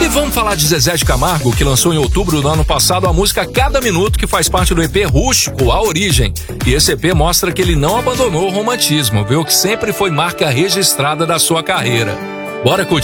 vamos falar de Zezé de Camargo, que lançou em outubro do ano passado a música Cada Minuto, que faz parte do EP Rústico, A Origem. E esse EP mostra que ele não abandonou o romantismo, viu? Que sempre foi marca registrada da sua carreira. Bora curtir